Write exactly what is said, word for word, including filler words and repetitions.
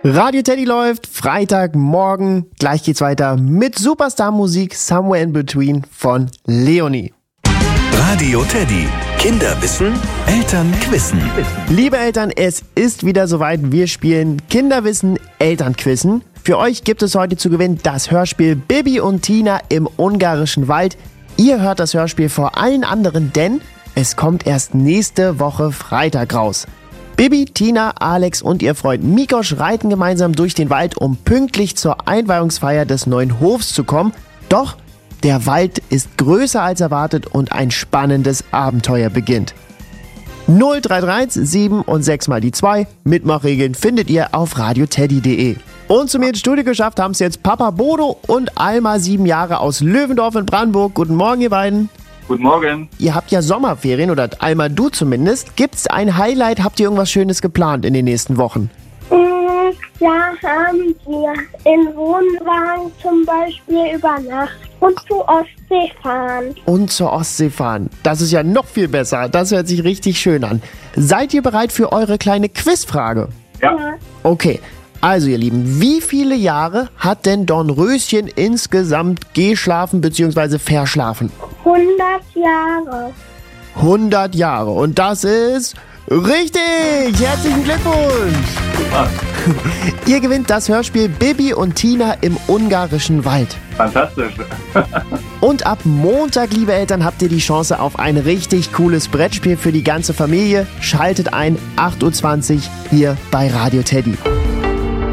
Radio Teddy läuft, Freitagmorgen. Gleich geht's weiter mit Superstar-Musik Somewhere in Between von Leonie. Radio Teddy. Kinderwissen, Eltern quizzen. Liebe Eltern, es ist wieder soweit. Wir spielen Kinderwissen, Elternquizzen. Für euch gibt es heute zu gewinnen das Hörspiel Bibi und Tina im ungarischen Wald. Ihr hört das Hörspiel vor allen anderen, denn es kommt erst nächste Woche Freitag raus. Bibi, Tina, Alex und ihr Freund Mikosch reiten gemeinsam durch den Wald, um pünktlich zur Einweihungsfeier des neuen Hofs zu kommen. Doch der Wald ist größer als erwartet und ein spannendes Abenteuer beginnt. null drei drei eins sieben und sechs mal die zwei. Mitmachregeln findet ihr auf radioteddy punkt de. Und zu mir ins Studio geschafft haben es jetzt Papa Bodo und Alma, sieben Jahre aus Löwendorf in Brandenburg. Guten Morgen, ihr beiden. Guten Morgen. Ihr habt ja Sommerferien, oder Alma, du zumindest. Gibt's ein Highlight? Habt ihr irgendwas Schönes geplant in den nächsten Wochen? Mm, ja, haben wir. In Wohnwagen zum Beispiel über Nacht und zur Ostsee fahren. Und zur Ostsee fahren. Das ist ja noch viel besser. Das hört sich richtig schön an. Seid ihr bereit für eure kleine Quizfrage? Ja. Okay. Also ihr Lieben, wie viele Jahre hat denn Dornröschen insgesamt geschlafen bzw. verschlafen? hundert Jahre. hundert Jahre. Und das ist richtig. Herzlichen Glückwunsch. Super. Ihr gewinnt das Hörspiel Bibi und Tina im ungarischen Wald. Fantastisch. Und ab Montag, liebe Eltern, habt ihr die Chance auf ein richtig cooles Brettspiel für die ganze Familie. Schaltet ein, acht Uhr zwanzig hier bei Radio Teddy.